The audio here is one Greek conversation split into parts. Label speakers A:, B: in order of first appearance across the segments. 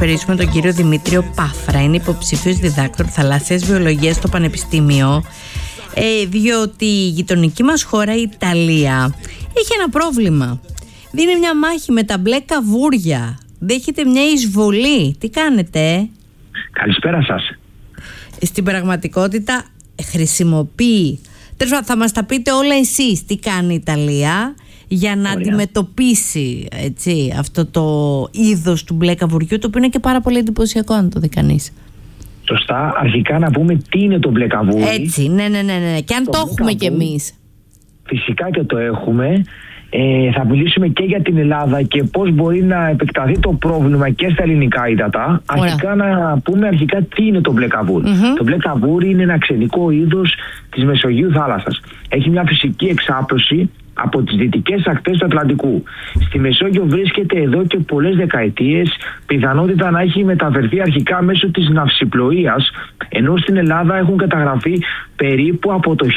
A: καλησπερίσουμε τον κύριο Δημήτριο Πάφρα. Είναι υποψήφιος διδάκτορ θαλάσσιας βιολογίας στο Πανεπιστήμιο, διότι η γειτονική μας χώρα, η Ιταλία, έχει ένα πρόβλημα. Δίνει μια μάχη με τα μπλε καβούρια. Δέχεται μια εισβολή. Τι κάνετε?
B: Καλησπέρα σας.
A: Στην πραγματικότητα χρησιμοποιεί. Θα μας τα πείτε όλα εσείς τι κάνει η Ιταλία για να αντιμετωπίσει, έτσι, αυτό το είδος του μπλε καβουριού, το οποίο είναι και πάρα πολύ εντυπωσιακό αν το δει κανείς.
B: Σωστά. Αρχικά να πούμε τι είναι το μπλε καβούρι.
A: Έτσι, ναι. Και αν το έχουμε κι εμείς.
B: Φυσικά και το έχουμε. Θα μιλήσουμε και για την Ελλάδα και πώς μπορεί να επεκταθεί το πρόβλημα και στα ελληνικά ύδατα. Αρχικά να πούμε τι είναι το μπλε καβούρι. Το μπλε καβούρι είναι ένα ξενικό είδος της Μεσογείου θάλασσας. Έχει μια φυσική εξάπλωση από τις δυτικές ακτές του Ατλαντικού. Στη Μεσόγειο βρίσκεται εδώ και πολλές δεκαετίες, πιθανότητα να έχει μεταφερθεί αρχικά μέσω της ναυσιπλοείας, ενώ στην Ελλάδα έχουν καταγραφεί περίπου από το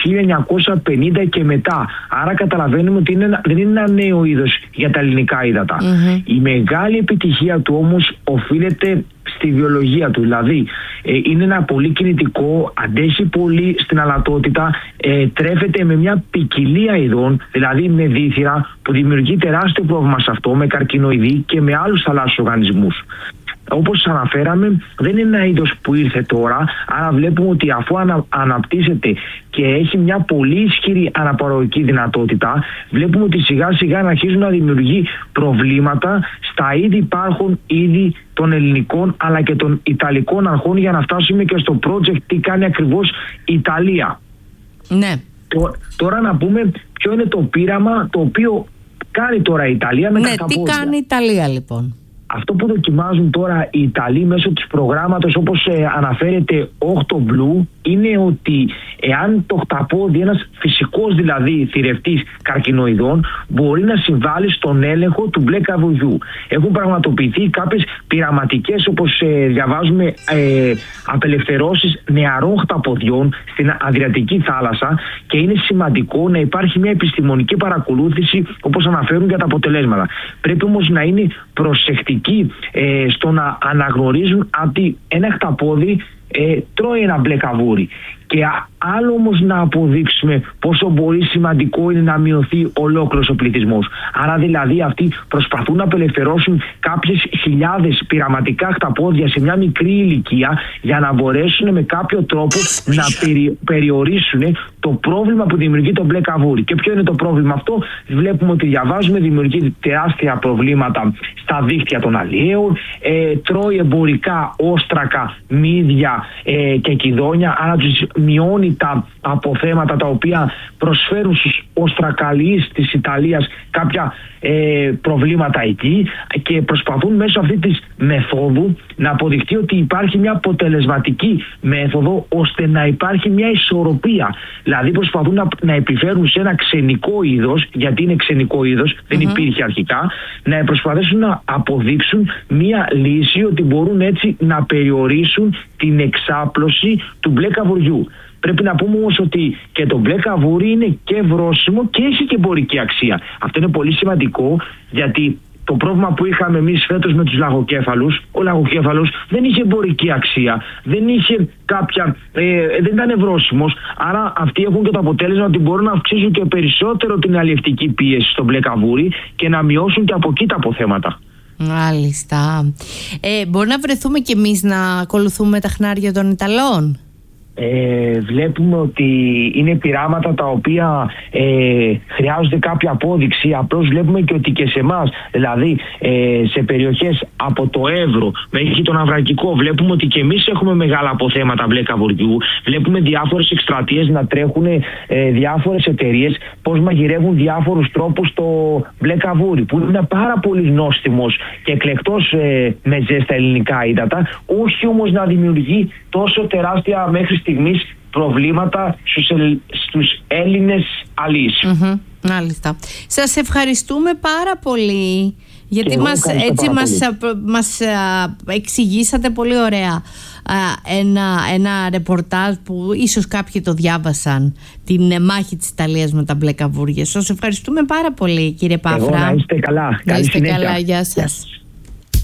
B: 1950 και μετά. Άρα καταλαβαίνουμε ότι δεν είναι ένα νέο είδος για τα ελληνικά ύδατα. Η μεγάλη επιτυχία του όμως οφείλεται στη βιολογία του. Δηλαδή είναι ένα πολύ κινητικό, αντέχει πολύ στην αλατότητα, τρέφεται με μια ποικιλία ειδών, δηλαδή με δίθυρα, που δημιουργεί τεράστιο πρόβλημα σε αυτό, με καρκινοειδή και με άλλους θαλάσσιους οργανισμούς. Όπως αναφέραμε, δεν είναι ένα είδος που ήρθε τώρα, άρα βλέπουμε ότι αφού αναπτύσσεται και έχει μια πολύ ισχυρή αναπαραγωγική δυνατότητα, βλέπουμε ότι σιγά σιγά αρχίζουν να δημιουργεί προβλήματα στα ήδη υπάρχουν είδη των ελληνικών αλλά και των ιταλικών αρχών, για να φτάσουμε και στο project τι κάνει ακριβώς η Ιταλία.
A: Ναι.
B: Τώρα να πούμε ποιο είναι το πείραμα το οποίο κάνει τώρα η Ιταλία με τα
A: τι κάνει η Ιταλία λοιπόν?
B: Αυτό που δοκιμάζουν τώρα οι Ιταλοί μέσω της προγράμματος, όπως αναφέρεται Octo Blue, είναι ότι εάν το χταπόδι, ένας φυσικός δηλαδή θηρευτής καρκινοειδών, μπορεί να συμβάλλει στον έλεγχο του μπλε καβουριού. Έχουν πραγματοποιηθεί κάποιες πειραματικές, όπως διαβάζουμε, απελευθερώσεις νεαρών χταποδιών στην Αδριατική θάλασσα, και είναι σημαντικό να υπάρχει μια επιστημονική παρακολούθηση, όπως αναφέρουν, για τα αποτελέσματα. Πρέπει όμως να είναι προσεκτικοί στο να αναγνωρίζουν ότι ένα χταπόδι τρώει ένα μπλε καβούρι. Και άλλο όμως να αποδείξουμε πόσο μπορεί σημαντικό είναι να μειωθεί ολόκληρος ο πληθυσμός. Άρα δηλαδή αυτοί προσπαθούν να απελευθερώσουν κάποιες χιλιάδες πειραματικά χταπόδια σε μια μικρή ηλικία, για να μπορέσουν με κάποιο τρόπο να περιορίσουν το πρόβλημα που δημιουργεί το μπλε καβούρι. Και ποιο είναι το πρόβλημα αυτό? Βλέπουμε ότι δημιουργεί τεράστια προβλήματα στα δίχτυα των αλλιέων, τρώει εμπορικά όστρακα, μύδια και κιδόνια, άρα τους μειώνει τα αποθέματα τα οποία προσφέρουν στους οστρακαλιείς της Ιταλίας κάποια προβλήματα εκεί, και προσπαθούν μέσω αυτή της μεθόδου να αποδειχτεί ότι υπάρχει μια αποτελεσματική μέθοδο ώστε να υπάρχει μια ισορροπία. Δηλαδή προσπαθούν να επιφέρουν σε ένα ξενικό είδος, γιατί είναι ξενικό είδος, δεν υπήρχε αρχικά, να προσπαθήσουν να αποδείξουν μια λύση ότι μπορούν έτσι να περιορίσουν την εξάπλωση του μπλε καβουριού. Πρέπει να πούμε όμως ότι και το μπλε καβούρι είναι και βρώσιμο και έχει και εμπορική αξία. Αυτό είναι πολύ σημαντικό, γιατί το πρόβλημα που είχαμε εμείς φέτος με τους λαγοκέφαλους, ο λαγοκέφαλος δεν είχε εμπορική αξία, δεν είχε δεν ήταν βρώσιμος. Άρα αυτοί έχουν και το αποτέλεσμα ότι μπορούν να αυξήσουν και περισσότερο την αλλιευτική πίεση στο μπλε καβούρι και να μειώσουν και από εκεί τα αποθέματα.
A: Μάλιστα. Μπορεί να βρεθούμε κι εμείς να ακολουθούμε τα χνάρια των Ιταλών?
B: Βλέπουμε ότι είναι πειράματα τα οποία χρειάζονται κάποια απόδειξη. Απλώς βλέπουμε και ότι και σε εμάς, δηλαδή σε περιοχές από το Εύρο μέχρι τον Αυρακικό, βλέπουμε ότι και εμείς έχουμε μεγάλα αποθέματα μπλε καβουριού. Βλέπουμε διάφορες εκστρατείες να τρέχουν, διάφορες εταιρείες πώς μαγειρεύουν διάφορους τρόπους το μπλε καβούρι, που είναι πάρα πολύ νόστιμος και εκλεκτός με ζέστα ελληνικά ύδατα, όχι όμως να δημιουργεί τόσο τεράστια μέχρι στιγμής προβλήματα στους Έλληνες αλείς.
A: Μάλιστα. Σας ευχαριστούμε πάρα πολύ, γιατί μας εξηγήσατε πολύ ωραία ένα ρεπορτάζ που ίσως κάποιοι το διάβασαν, την μάχη της Ιταλίας με τα μπλε καβούρια. Σας ευχαριστούμε πάρα πολύ, κύριε Πάφρα.
B: Να είστε καλά.
A: Να είστε καλά. Γεια σας.